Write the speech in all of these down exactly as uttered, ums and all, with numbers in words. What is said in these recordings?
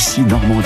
Ici Normandie.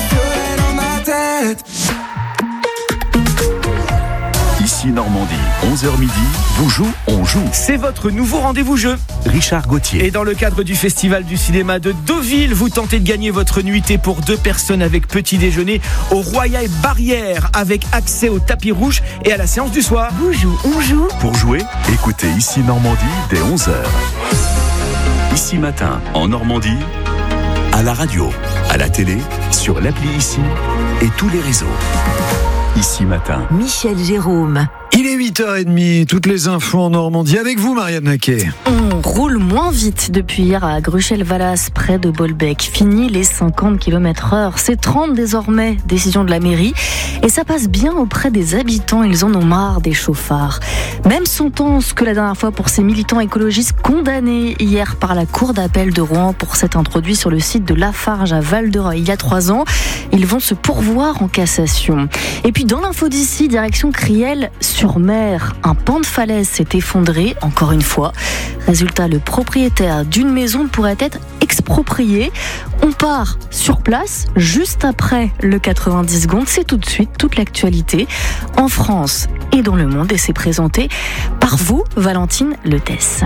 Ici Normandie, onze heures midi, vous jouez, on joue. C'est votre nouveau rendez-vous jeu. Richard Gauthier. Et dans le cadre du Festival du cinéma de Deauville, vous tentez de gagner votre nuitée pour deux personnes avec petit déjeuner au Royal Barrière, avec accès au tapis rouge et à la séance du soir. Vous jouez, on joue. Pour jouer, écoutez Ici Normandie dès onze heures. Ici Matin, en Normandie, à la radio, à la télé, sur l'appli Ici et tous les réseaux. Ici Matin. Michel Jérôme. Il est huit heures trente, toutes les infos en Normandie avec vous, Marianne Naquet. On roule moins vite depuis hier à Gruchel-Vallas, près de Bolbec. Fini les cinquante kilomètres heure, c'est trente désormais, décision de la mairie. Et ça passe bien auprès des habitants, ils en ont marre des chauffards. Même sentence que la dernière fois pour ces militants écologistes condamnés hier par la cour d'appel de Rouen pour s'être introduits sur le site de Lafarge à Val-de-Reuil il y a trois ans. Ils vont se pourvoir en cassation. Et puis dans l'info d'ici, direction Criel sur mer, un pan de falaise s'est effondré, encore une fois. Résultat, le propriétaire d'une maison pourrait être exproprié. On part sur place, juste après le quatre-vingt-dix secondes. C'est tout de suite toute l'actualité en France et dans le monde. Et c'est présenté par vous, Valentine Letesse.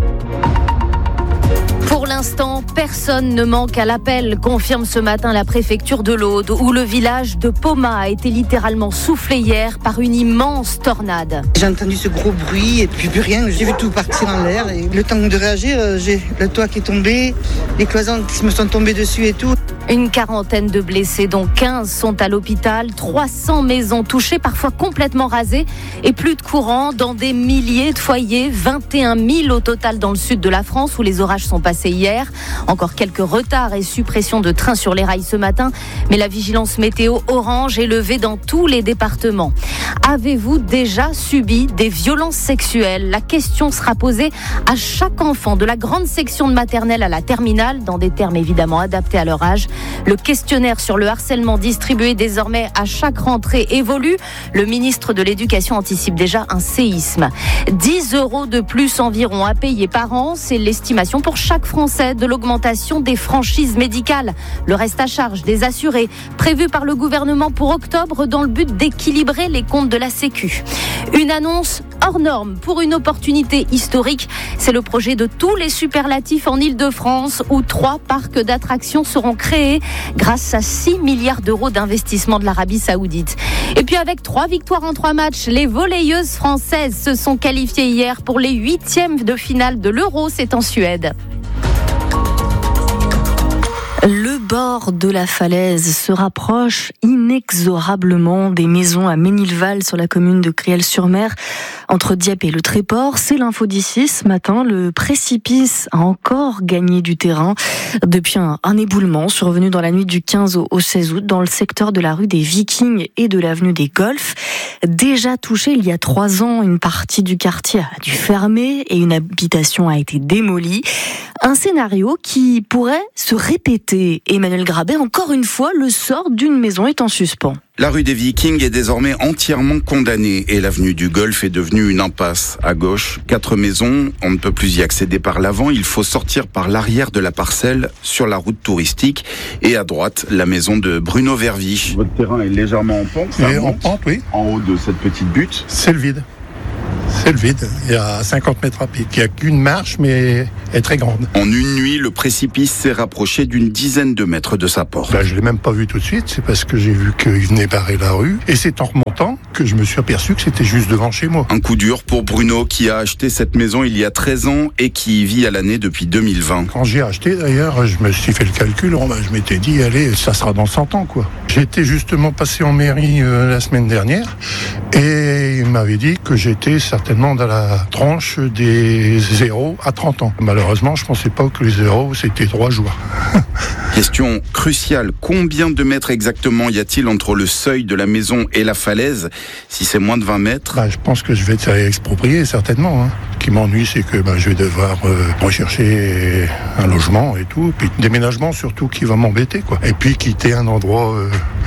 Pour l'instant, personne ne manque à l'appel, confirme ce matin la préfecture de l'Aude, où le village de Poma a été littéralement soufflé hier par une immense tornade. J'ai entendu ce gros bruit et puis plus rien, j'ai vu tout partir en l'air. Et le temps de réagir, j'ai le toit qui est tombé, les cloisons qui me sont tombées dessus et tout. Une quarantaine de blessés, dont quinze sont à l'hôpital, trois cents maisons touchées, parfois complètement rasées, et plus de courant dans des milliers de foyers, vingt et un mille au total dans le sud de la France, où les orages sont passés hier. Encore quelques retards et suppressions de trains sur les rails ce matin, mais la vigilance météo orange est levée dans tous les départements. Avez-vous déjà subi des violences sexuelles ? La question sera posée à chaque enfant, de la grande section de maternelle à la terminale, dans des termes évidemment adaptés à leur âge. Le questionnaire sur le harcèlement distribué désormais à chaque rentrée évolue. Le ministre de l'Éducation anticipe déjà un séisme. dix euros de plus environ à payer par an, c'est l'estimation pour chaque Français de l'augmentation des franchises médicales. Le reste à charge des assurés, prévu par le gouvernement pour octobre dans le but d'équilibrer les comptes de la Sécu. Une annonce hors norme pour une opportunité historique. C'est le projet de tous les superlatifs en Île-de-France, où trois parcs d'attractions seront créés grâce à six milliards d'euros d'investissement de l'Arabie Saoudite. Et puis avec trois victoires en trois matchs, les volleyeuses françaises se sont qualifiées hier pour les huitièmes de finale de l'Euro, c'est en Suède. Le bord de la falaise se rapproche inexorablement des maisons à Ménilval, sur la commune de Criel-sur-Mer, entre Dieppe et le Tréport. C'est l'info d'ici ce matin. Le précipice a encore gagné du terrain depuis un, un éboulement survenu dans la nuit du quinze au, au seize août dans le secteur de la rue des Vikings et de l'avenue des Golfs. Déjà touché il y a trois ans, une partie du quartier a dû fermer et une habitation a été démolie. Un scénario qui pourrait se répéter. Emmanuel Grabet, encore une fois, le sort d'une maison est en suspens. La rue des Vikings est désormais entièrement condamnée et l'avenue du Golfe est devenue une impasse. À gauche, quatre maisons, on ne peut plus y accéder par l'avant, il faut sortir par l'arrière de la parcelle sur la route touristique. Et à droite, la maison de Bruno Vervich. Votre terrain est légèrement en pente, ça oui, monte, en pente, oui. En haut de cette petite butte. C'est le vide. C'est le vide. Il y a cinquante mètres à pied. Il n'y a qu'une marche, mais elle est très grande. En une nuit, le précipice s'est rapproché d'une dizaine de mètres de sa porte. Ben, je ne l'ai même pas vu tout de suite. C'est parce que j'ai vu qu'il venait barrer la rue. Et c'est en remontant que je me suis aperçu que c'était juste devant chez moi. Un coup dur pour Bruno qui a acheté cette maison il y a treize ans et qui y vit à l'année depuis deux mille vingt. Quand j'ai acheté, d'ailleurs, je me suis fait le calcul. Ben, je m'étais dit, allez, ça sera dans cent ans, quoi. J'étais justement passé en mairie euh, la semaine dernière. Et il m'avait dit que j'étais certainement dans la tranche des zéro à trente ans. Malheureusement, je ne pensais pas que les zéros, c'était trois jours. Question cruciale, combien de mètres exactement y a-t-il entre le seuil de la maison et la falaise ? Si c'est moins de vingt mètres... Bah, je pense que je vais être exproprié, certainement. Hein. Ce qui m'ennuie, c'est que bah, je vais devoir euh, rechercher un logement et tout. Puis déménagement, surtout, qui va m'embêter, quoi. Et puis quitter un endroit euh,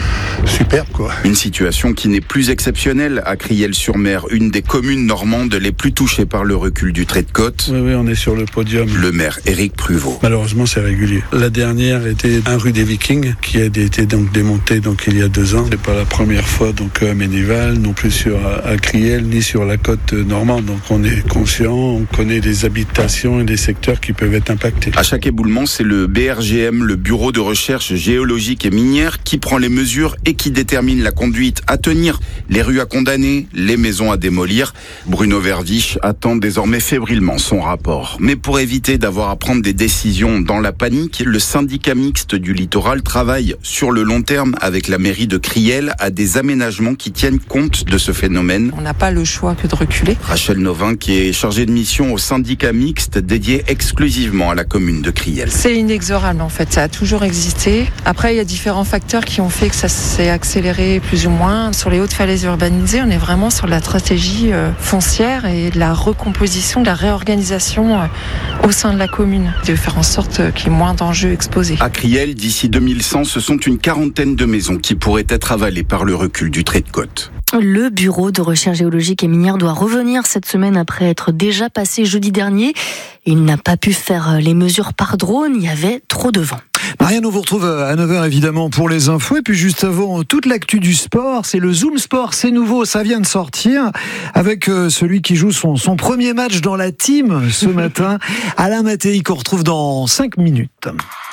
superbe, quoi. Une situation qui n'est plus exceptionnelle à Criel-sur-Mer, une des communes normandes les plus touchées par le recul du trait de côte. Oui, oui, on est sur le podium. Le maire Éric Pruvot. Malheureusement, c'est régulier. La dernière était un rue des Vikings, qui a été donc démontée donc il y a deux ans. C'est pas la première fois donc à Ménéval, non plus sur à Criel, ni sur la côte normande. Donc on est conscient, on connaît des habitations et des secteurs qui peuvent être impactés. À chaque éboulement, c'est le B R G M, le Bureau de recherche géologique et minière, qui prend les mesures et qui détermine la conduite à tenir, les rues à condamner, les maisons à démolir. Bruno Verviche attend désormais fébrilement son rapport. Mais pour éviter d'avoir à prendre des décisions dans la panique, le syndicat mixte du littoral travaille sur le long terme avec la mairie de Criel à des aménagements qui tiennent compte de ce phénomène. On n'a pas le choix que de reculer. Rachel Novin, qui est chargée de mission au syndicat mixte dédié exclusivement à la commune de Criel. C'est inexorable en fait, ça a toujours existé. Après, il y a différents facteurs qui ont fait que ça s'est accéléré plus ou moins. Sur les hautes falaises urbanisées, on est vraiment sur la stratégie foncière et de la recomposition, de la réorganisation au sein de la commune, de faire en sorte qu'il y ait moins d'enjeux exposés. À Criel, d'ici deux mille cent, ce sont une quarantaine de maisons qui pourraient être avalées par le recul du trait de côte. Le Bureau de recherche géologique et minière doit revenir cette semaine après être déjà passé jeudi dernier. Il n'a pas pu faire les mesures par drone, il y avait trop de vent. Marianne, on vous retrouve à neuf heures évidemment pour les infos. Et puis juste avant, toute l'actu du sport, c'est le Zoom Sport, c'est nouveau, ça vient de sortir. Avec celui qui joue son, son premier match dans la team ce matin, Alain Mattei, qu'on retrouve dans cinq minutes.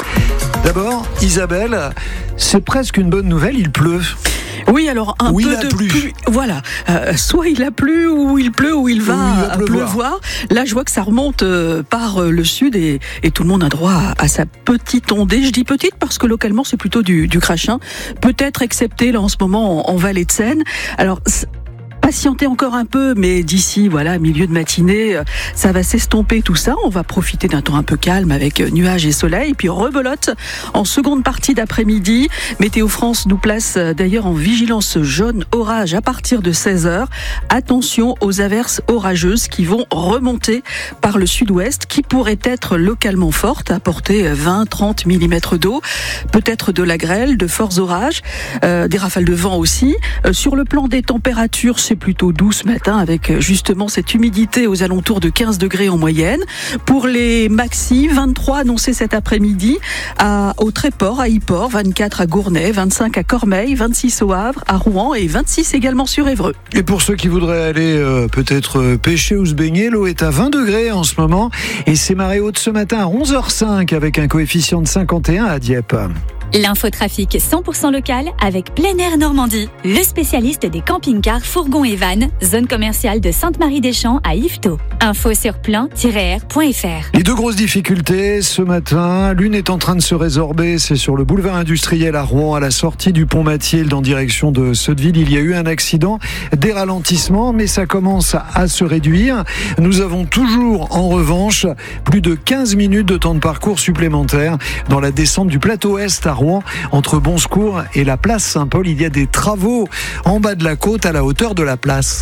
D'abord, Isabelle, c'est presque une bonne nouvelle, il pleut. Oui, alors un où peu il a de plu. pluie. Voilà, euh, soit il a plu, ou il pleut, ou il va, il va pleuvoir. pleuvoir. Là, je vois que ça remonte euh, par euh, le sud et, et tout le monde a droit à, à sa petite ondée. Je dis petite parce que localement, c'est plutôt du, du crachin. Peut-être excepté là en ce moment en, en vallée de Seine. Alors, patienter encore un peu, mais d'ici, voilà, milieu de matinée, ça va s'estomper tout ça. On va profiter d'un temps un peu calme avec nuages et soleil, puis rebelote en seconde partie d'après-midi. Météo France nous place d'ailleurs en vigilance jaune orage à partir de seize heures. Attention aux averses orageuses qui vont remonter par le sud-ouest, qui pourraient être localement fortes, apporter vingt à trente millimètres d'eau, peut-être de la grêle, de forts orages, euh, des rafales de vent aussi. Euh, sur le plan des températures, c'est plutôt doux ce matin avec justement cette humidité aux alentours de quinze degrés en moyenne. Pour les maxi, vingt-trois annoncés cet après-midi à, au Tréport, à Yport, vingt-quatre à Gournay, vingt-cinq à Cormeilles, vingt-six au Havre, à Rouen et vingt-six également sur Évreux. Et pour ceux qui voudraient aller euh, peut-être euh, pêcher ou se baigner, l'eau est à vingt degrés en ce moment et c'est marée haute ce matin à onze heures cinq avec un coefficient de cinquante et un à Dieppe. L'infotrafic cent pour cent local avec Plein Air Normandie, le spécialiste des camping-cars, fourgons et vannes, zone commerciale de Sainte-Marie-des-Champs à Yvetot. Info sur plan tiret r point f r. Les deux grosses difficultés ce matin, l'une est en train de se résorber, c'est sur le boulevard industriel à Rouen, à la sortie du pont Mathilde en direction de Sotteville. Il y a eu un accident, des ralentissements, mais ça commence à se réduire. Nous avons toujours, en revanche, plus de quinze minutes de temps de parcours supplémentaire dans la descente du plateau Est à Rouen, entre Bonsecours et la place Saint-Paul. Il y a des travaux en bas de la côte à la hauteur de la place.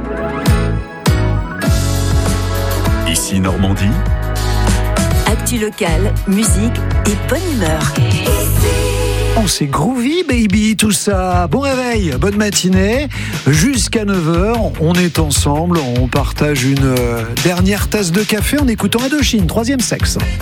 Ici Normandie. Actu locale, musique et bonne humeur. Oh, c'est groovy, baby, tout ça. Bon réveil, bonne matinée. Jusqu'à neuf heures, on est ensemble. On partage une euh, dernière tasse de café en écoutant Indochine, troisième sexe.